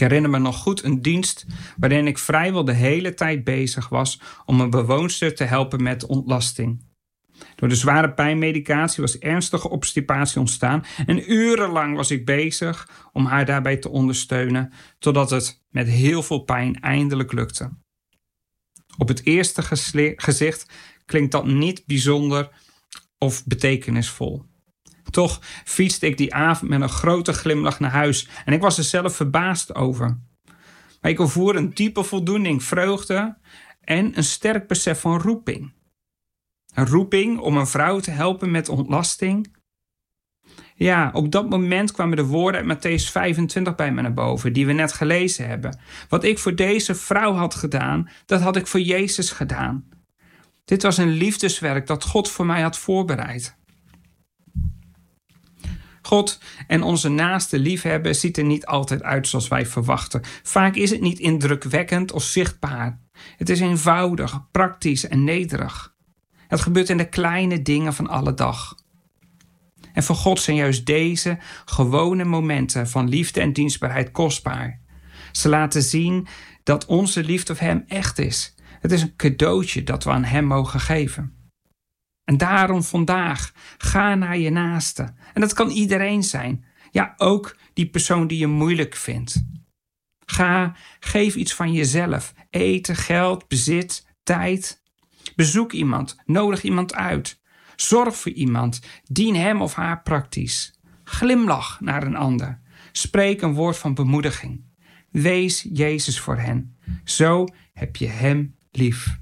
Ik herinner me nog goed een dienst waarin ik vrijwel de hele tijd bezig was om een bewoonster te helpen met ontlasting. Door de zware pijnmedicatie was ernstige obstipatie ontstaan en urenlang was ik bezig om haar daarbij te ondersteunen, totdat het met heel veel pijn eindelijk lukte. Op het eerste gezicht klinkt dat niet bijzonder of betekenisvol. Toch fietste ik die avond met een grote glimlach naar huis en ik was er zelf verbaasd over. Maar ik ervoer een diepe voldoening, vreugde en een sterk besef van roeping. Een roeping om een vrouw te helpen met ontlasting. Ja, op dat moment kwamen de woorden uit Mattheüs 25 bij me naar boven, die we net gelezen hebben. Wat ik voor deze vrouw had gedaan, dat had ik voor Jezus gedaan. Dit was een liefdeswerk dat God voor mij had voorbereid. God en onze naaste liefhebben ziet er niet altijd uit zoals wij verwachten. Vaak is het niet indrukwekkend of zichtbaar. Het is eenvoudig, praktisch en nederig. Het gebeurt in de kleine dingen van alle dag. En voor God zijn juist deze gewone momenten van liefde en dienstbaarheid kostbaar. Ze laten zien dat onze liefde voor Hem echt is. Het is een cadeautje dat we aan Hem mogen geven. En daarom vandaag, ga naar je naaste. En dat kan iedereen zijn. Ja, ook die persoon die je moeilijk vindt. Geef iets van jezelf. Eten, geld, bezit, tijd. Bezoek iemand, nodig iemand uit. Zorg voor iemand, dien hem of haar praktisch. Glimlach naar een ander. Spreek een woord van bemoediging. Wees Jezus voor hen. Zo heb je Hem lief.